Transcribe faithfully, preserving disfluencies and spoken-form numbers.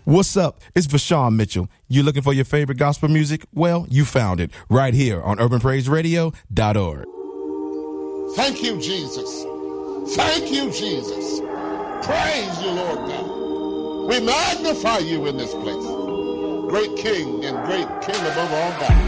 What's up? It's Vashawn Mitchell. You looking for your favorite gospel music? Well, you found it right here on urban praise radio dot org. Thank you, Jesus. Thank you, Jesus. Praise you, Lord God. We magnify you in this place. Great King and great King above all gods.